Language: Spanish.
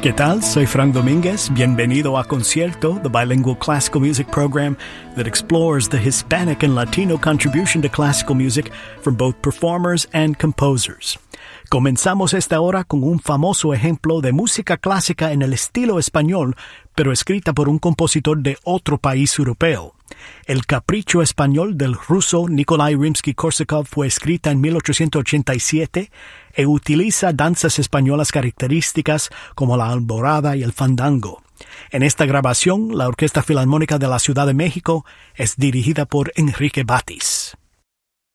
¿Qué tal? Soy Frank Domínguez. Bienvenido a Concierto, the bilingual classical music program that explores the Hispanic and Latino contribution to classical music from both performers and composers. Comenzamos esta hora con un famoso ejemplo de música clásica en el estilo español, pero escrita por un compositor de otro país europeo. El Capricho español del ruso Nikolai Rimsky-Korsakov fue escrita en 1887 e utiliza danzas españolas características como la alborada y el fandango. En esta grabación, la Orquesta Filarmónica de la Ciudad de México es dirigida por Enrique Batis.